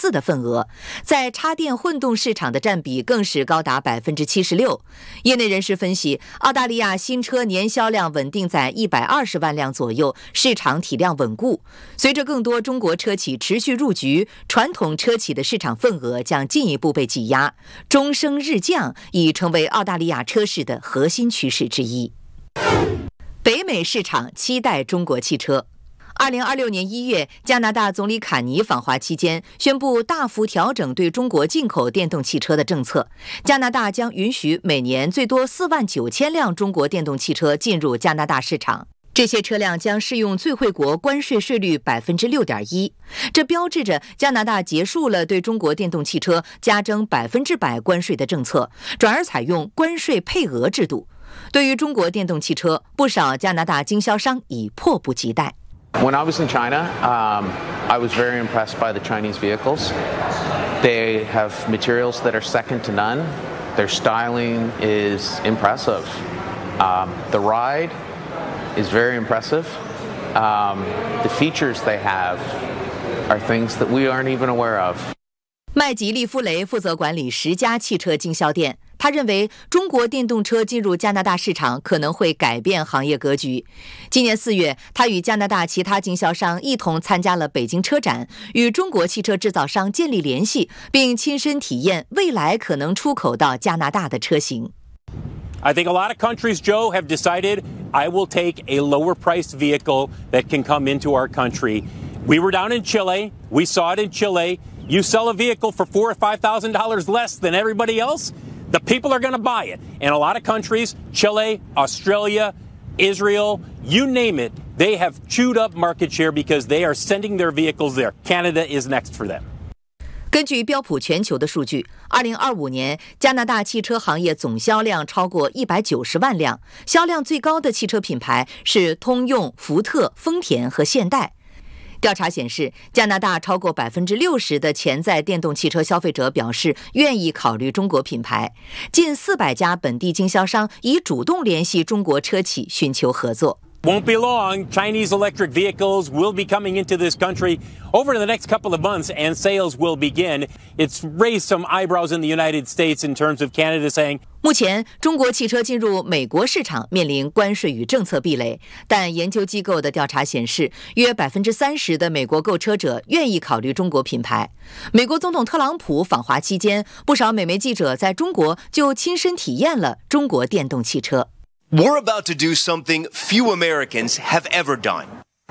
4%的份额，在插电混动市场的占比更是高达76%。业内人士分析，澳大利亚新车年销量稳定在120万辆左右，市场体量稳固。随着更多中国车企持续入局，传统车企的市场份额将进一步被挤压，终升日降已成为澳大利亚车市的核心趋势之一。北美市场期待中国汽车。2026年1月，加拿大总理卡尼访华期间宣布大幅调整对中国进口电动汽车的政策，加拿大将允许每年最多49000辆中国电动汽车进入加拿大市场。这些车辆将适用最惠国关税税率 6.1%， 这标志着加拿大结束了对中国电动汽车加征100%关税的政策，转而采用关税配额制度。对于中国电动汽车，不少加拿大经销商已迫不及待。 When I was in China, I was very impressed by the Chinese vehicles. They have materials that are second to none. Their styling is impressive. The ride is very impressive. The features they have are things that we aren't even aware of. 麦吉利夫雷负责管理10家汽车经销店，他认为中国电动车进入加拿大市场可能会改变行业格局。今年4月，他与加拿大其他经销商一同参加了北京车展，与中国汽车制造商建立联系，并亲身体验未来可能出口到加拿大的车型。 I think a lot of countries, Joe, have decided I will take a lower-priced vehicle that can come into our country. We were down in Chile. We saw it in Chile. You sell a vehicle for $4,000 or $5,000 less than everybody else, the people are going to buy it. And a lot of countries, Chile, Australia, Israel, you name it, they have chewed up market share because they are sending their vehicles there. Canada is next for them. 根据标普全球的数据，2025年加拿大汽车行业总销量超过190万辆，销量最高的汽车品牌是通用、福特、丰田和现代。调查显示，加拿大超过60%的潜在电动汽车消费者表示愿意考虑中国品牌，近400家本地经销商已主动联系中国车企寻求合作。 Won't be long. Chinese electric vehicles will be coming into this country over the next couple of months, and sales will begin. It's raised some eyebrows in the United States in terms of Canada saying, 目前，中国汽车进入美国市场面临关税与政策壁垒，但研究机构的调查显示，约30%的美国购车者愿意考虑中国品牌。美国总统特朗普访华期间，不少美媒记者在中国就亲身体验了中国电动汽车。 We're about to do something few Americans have ever done.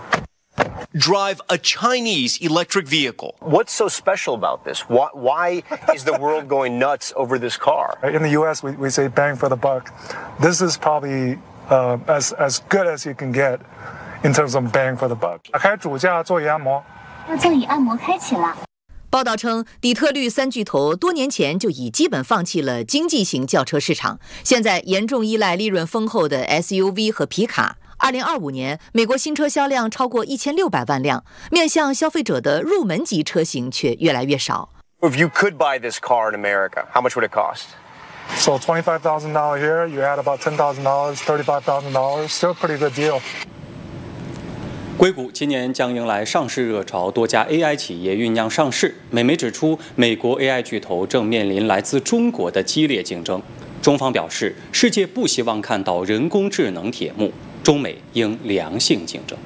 Drive a Chinese electric vehicle. What's so special about this? Why is the world going nuts over this car? In the U.S., we say bang for the buck. This is probably as good as you can get in terms of bang for the buck. 打开主驾座椅按摩。 座椅按摩开启了。 报道称，底特律3巨头多年前就已基本放弃了经济型轿车市场，现在严重依赖利润丰厚的 SUV 和皮卡。2025年，美国新车销量超过1600万辆，面向消费者的入门级车型却越来越少。 If you could buy this car in America, how much would it cost? So $25,000 here, you add about $10,000, $35,000, still a pretty good deal. 硅谷今年将迎来上市热潮，多家 AI 企业酝酿上市。美媒指出，美国 AI 巨头正面临来自中国的激烈竞争。中方表示，世界不希望看到人工智能铁幕，中美应良性竞争。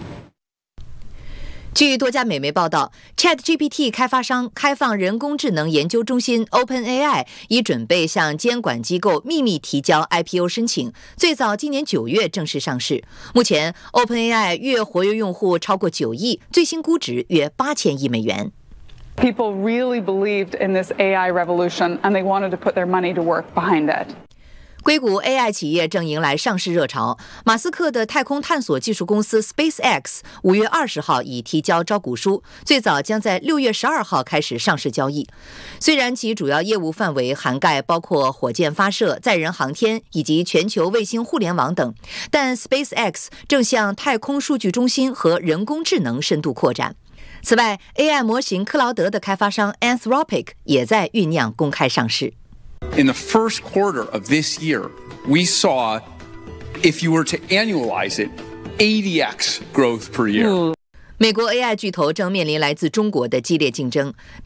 据多家美媒报道 ，ChatGPT 开发商开放人工智能研究中心 OpenAI 已准备向监管机构秘密提交 IPO 申请，最早今年9月正式上市。目前 OpenAI 月活跃用户超过9亿，最新估值约8000亿美元。 People really believed in this AI revolution, and they wanted to put their money to work behind it. 硅谷 AI 企业正迎来上市热潮，马斯克的太空探索技术公司 SpaceX 5月20号已提交招股书，最早将在6月12号开始上市交易。虽然其主要业务范围涵盖包括火箭发射、载人航天以及全球卫星互联网等，但 SpaceX 正向太空数据中心和人工智能深度扩展。此外 ，AI 模型克劳德的开发商 Anthropic 也在酝酿公开上市。 In the first quarter of this year, we saw, if you were to annualize it, 80x growth per year. 美国 AI 巨头正面临来自中国的激烈竞争。